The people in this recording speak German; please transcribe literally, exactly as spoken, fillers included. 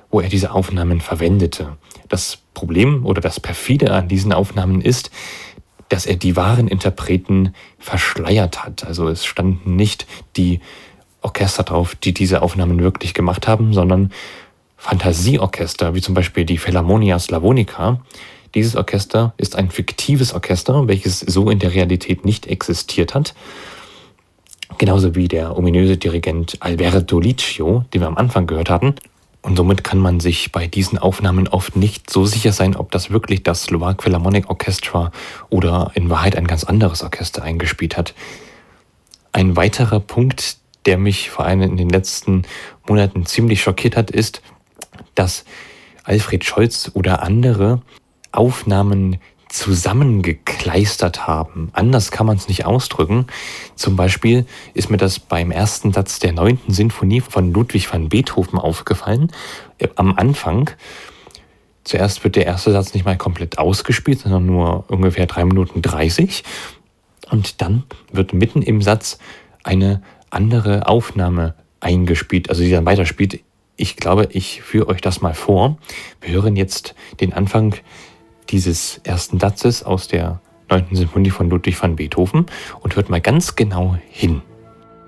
wo er diese Aufnahmen verwendete. Das Problem oder das Perfide an diesen Aufnahmen ist, dass er die wahren Interpreten verschleiert hat. Also es standen nicht die Orchester drauf, die diese Aufnahmen wirklich gemacht haben, sondern Fantasieorchester, wie zum Beispiel die Philharmonia Slavonica. Dieses Orchester ist ein fiktives Orchester, welches so in der Realität nicht existiert hat. Genauso wie der ominöse Dirigent Alberto Liccio, den wir am Anfang gehört hatten. Und somit kann man sich bei diesen Aufnahmen oft nicht so sicher sein, ob das wirklich das Slovak Philharmonic Orchestra oder in Wahrheit ein ganz anderes Orchester eingespielt hat. Ein weiterer Punkt, der mich vor allem in den letzten Monaten ziemlich schockiert hat, ist, dass Alfred Scholz oder andere Aufnahmen zusammengekleistert haben. Anders kann man es nicht ausdrücken. Zum Beispiel ist mir das beim ersten Satz der neunten Sinfonie von Ludwig van Beethoven aufgefallen. Am Anfang, zuerst wird der erste Satz nicht mal komplett ausgespielt, sondern nur ungefähr drei Minuten dreißig. Und dann wird mitten im Satz eine andere Aufnahme eingespielt, also die dann weiterspielt. Ich glaube, ich führe euch das mal vor. Wir hören jetzt den Anfang dieses ersten Satzes aus der neunten Sinfonie von Ludwig van Beethoven und hört mal ganz genau hin.